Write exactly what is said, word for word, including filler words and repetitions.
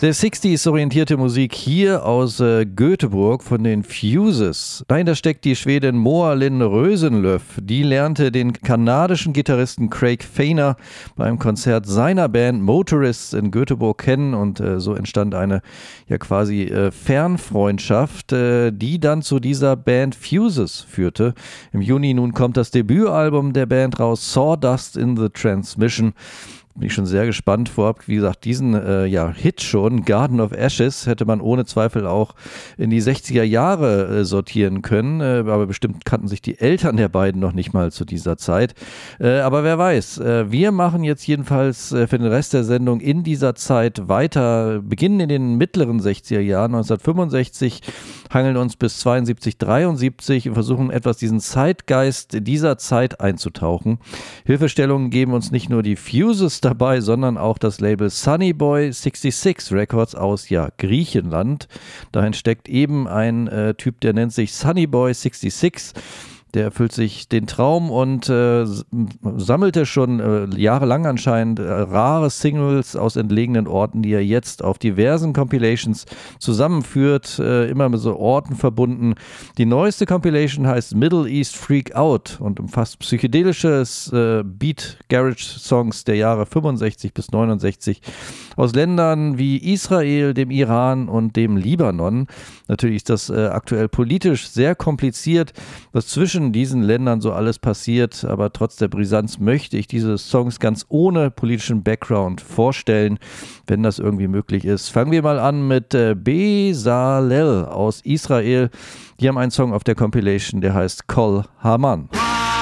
Sehr sechziger orientierte Musik hier aus äh, Göteborg von den Fuses. Dahinter steckt die Schwedin Moa Linn Rösenlöf. Die lernte den kanadischen Gitarristen Craig Feiner beim Konzert seiner Band Motorists in Göteborg kennen und äh, so entstand eine ja quasi äh, Fernfreundschaft, äh, die dann zu dieser Band Fuses führte. Im Juni nun kommt das Debütalbum der Band raus, Sawdust in the Transmission. Bin ich schon sehr gespannt vorab. Wie gesagt, diesen äh, ja, Hit schon, Garden of Ashes, hätte man ohne Zweifel auch in die sechziger Jahre äh, sortieren können. Äh, aber bestimmt kannten sich die Eltern der beiden noch nicht mal zu dieser Zeit. Äh, aber wer weiß. Äh, wir machen jetzt jedenfalls äh, für den Rest der Sendung in dieser Zeit weiter. Beginnen in den mittleren sechziger Jahren, neunzehnhundertfünfundsechzig, hangeln uns bis zweiundsiebzig, dreiundsiebzig und versuchen etwas diesen Zeitgeist dieser Zeit einzutauchen. Hilfestellungen geben uns nicht nur die Fuses dabei, sondern auch das Label Sunnyboy sechsundsechzig Records aus ja, Griechenland. Dahin steckt eben ein äh, Typ, der nennt sich Sunnyboy sechsundsechzig. Der erfüllt sich den Traum und äh, sammelte schon äh, jahrelang anscheinend äh, rare Singles aus entlegenen Orten, die er jetzt auf diversen Compilations zusammenführt, äh, immer mit so Orten verbunden. Die neueste Compilation heißt Middle East Freak Out und umfasst psychedelische äh, Beat-Garage-Songs der Jahre fünfundsechzig bis neunundsechzig aus Ländern wie Israel, dem Iran und dem Libanon. Natürlich ist das äh, aktuell politisch sehr kompliziert, was zwischen diesen Ländern so alles passiert, aber trotz der Brisanz möchte ich diese Songs ganz ohne politischen Background vorstellen, wenn das irgendwie möglich ist. Fangen wir mal an mit äh, Bezalel aus Israel. Die haben einen Song auf der Compilation, der heißt Kol Haman.